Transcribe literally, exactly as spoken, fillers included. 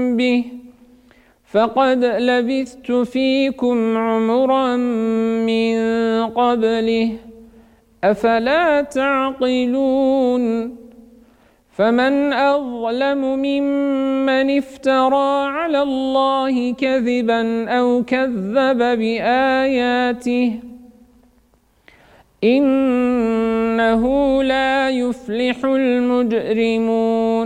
به فقد لبثت فيكم عمرا من قبله أفلا تعقلون فمن أظلم ممن افترى على الله كذبا أو كذب بآياته إنه لا يفلح المجرمون